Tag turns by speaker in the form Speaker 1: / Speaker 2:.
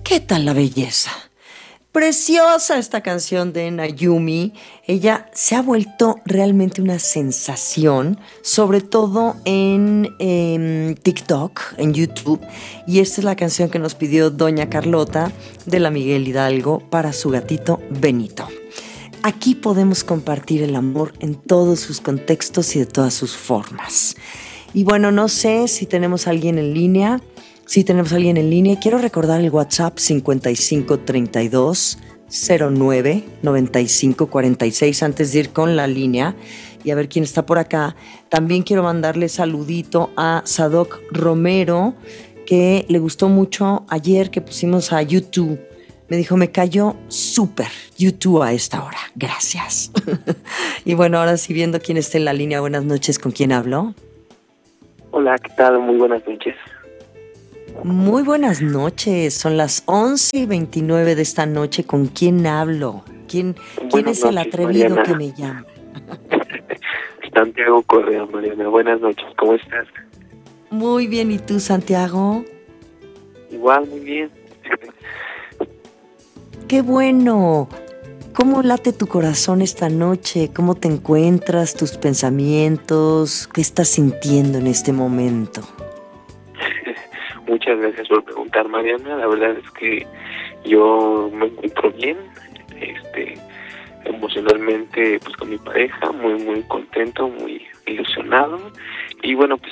Speaker 1: ¿Qué tal la belleza? Preciosa esta canción de Nayumi. Ella se ha vuelto realmente una sensación, sobre todo en TikTok, en YouTube. Y esta es la canción que nos pidió Doña Carlota de la Miguel Hidalgo para su gatito Benito. Aquí podemos compartir el amor en todos sus contextos y de todas sus formas. Y bueno, no sé si tenemos a alguien en línea. Si tenemos a alguien en línea, quiero recordar el WhatsApp 5532 09 95 46 antes de ir con la línea y a ver quién está por acá. También quiero mandarle saludito a Sadoc Romero, que le gustó mucho ayer que pusimos a YouTube. Me dijo, me cayó súper YouTube a esta hora. Gracias. Y bueno, ahora sí, viendo quién está en la línea. Buenas noches, ¿con quién hablo?
Speaker 2: Hola, ¿qué tal? Muy buenas noches.
Speaker 1: Muy buenas noches, son las 11:29 de esta noche. ¿Con quién hablo? ¿Quién
Speaker 2: Buenas
Speaker 1: es el
Speaker 2: noches,
Speaker 1: atrevido
Speaker 2: Mariana.
Speaker 1: que me llama?
Speaker 2: Santiago Correa, Mariana. Buenas noches, ¿cómo estás?
Speaker 1: Muy bien, ¿y tú, Santiago?
Speaker 2: Igual, muy bien.
Speaker 1: ¡Qué bueno! ¿Cómo late tu corazón esta noche? ¿Cómo te encuentras? ¿Tus pensamientos? ¿Qué estás sintiendo en este momento?
Speaker 2: Muchas gracias por preguntar, Mariana. La verdad es que yo me encuentro bien, emocionalmente, pues con mi pareja, muy contento, muy ilusionado. Y bueno, pues